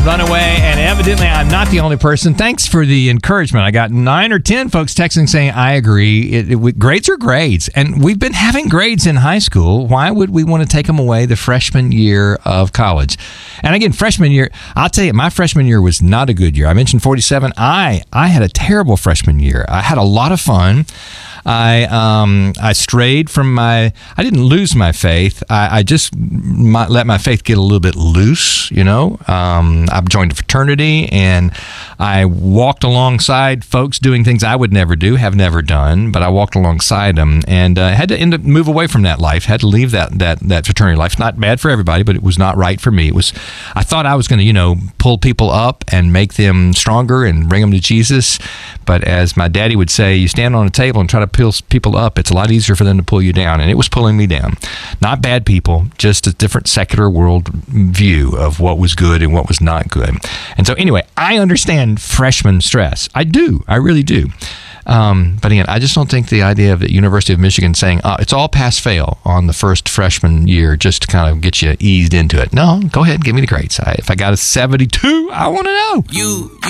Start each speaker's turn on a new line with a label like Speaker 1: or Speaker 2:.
Speaker 1: Runaway, and evidently I'm not the only person. Thanks for the encouragement. I got 9 or 10 folks texting saying, I agree. Grades are grades, and we've been having grades in high school. Why would we want to take them away the freshman year of college? And again, freshman year, I'll tell you, my freshman year was not a good year. I mentioned 47. I had a terrible freshman year. I had a lot of fun. I strayed from I didn't lose my faith. I just let my faith get a little bit loose, you know. I joined a fraternity, and I walked alongside folks doing things I would never do, have never done, but I walked alongside them, and had to move away from that life, had to leave that fraternity life. Not bad for everybody, but it was not right for me. I thought I was going to, pull people up and make them stronger and bring them to Jesus. But as my daddy would say, you stand on a table and try to pull people up, it's a lot easier for them to pull you down. And it was pulling me down. Not bad people, just a different secular world view of what was good and what was not good. And so anyway, I understand freshman stress. I do. I really do. But again, I just don't think the idea of the University of Michigan saying it's all pass-fail on the first freshman year just to kind of get you eased into it. No, go ahead, give me the grades. If I got a 72, I want to know.